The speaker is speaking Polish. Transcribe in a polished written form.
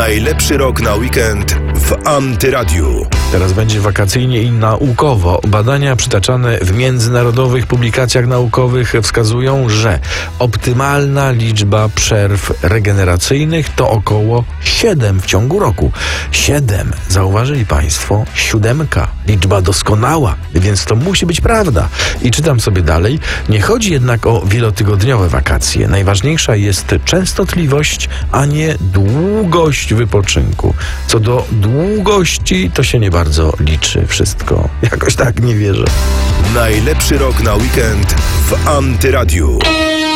Najlepszy rok na weekend w Antyradiu. Teraz będzie wakacyjnie i naukowo. Badania przytaczane w międzynarodowych publikacjach naukowych wskazują, że optymalna liczba przerw regeneracyjnych to około 7 w ciągu roku. 7, zauważyli Państwo? 7. Liczba doskonała, więc to musi być prawda. I czytam sobie dalej. Nie chodzi jednak o wielotygodniowe wakacje. Najważniejsza jest częstotliwość, a nie długość wypoczynku. Co do długości, to się nie bardzo liczy wszystko. Jakoś tak nie wierzę. Najlepszy rok na weekend w Antyradiu.